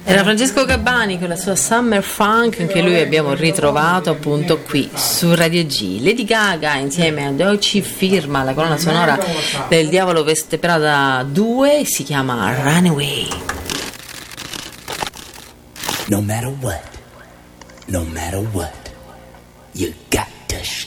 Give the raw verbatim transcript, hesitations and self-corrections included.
Era Francesco Gabbani con la sua Summer Funk, anche lui abbiamo ritrovato appunto qui su Radio G. Lady Gaga insieme a Doechii firma la colonna sonora del Diavolo Veste Prada due, si chiama Runaway. No matter what, no matter what, you